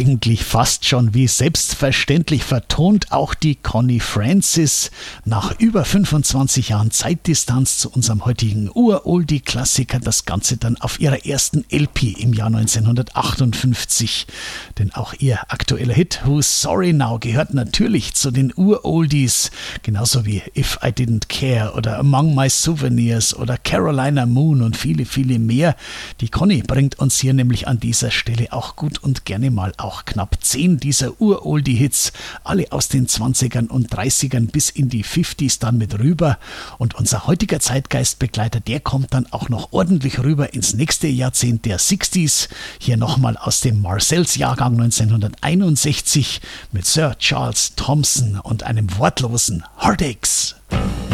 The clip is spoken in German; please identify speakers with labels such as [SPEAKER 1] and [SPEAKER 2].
[SPEAKER 1] eigentlich fast schon wie selbstverständlich vertont auch die Connie Francis nach über 25 Jahren Zeitdistanz zu unserem heutigen Uroldie-Klassiker, das Ganze dann auf ihrer ersten LP im Jahr 1958. Denn auch ihr aktueller Hit Who's Sorry Now gehört natürlich zu den Uroldies, genauso wie If I Didn't Care oder Among My Souvenirs oder Carolina Moon und viele, viele mehr. Die Connie bringt uns hier nämlich an dieser Stelle auch gut und gerne mal auch knapp 10 dieser Uroldie-Hits, alle aus den 20ern und 30ern bis in die 50s dann mit rüber. Und unser heutiger Zeitgeistbegleiter, der kommt dann auch noch ordentlich rüber ins nächste Jahrzehnt der 60s. Hier nochmal aus dem Marcells Jahrgang 1961 mit Sir Charles Thompson und einem wortlosen Heartaches.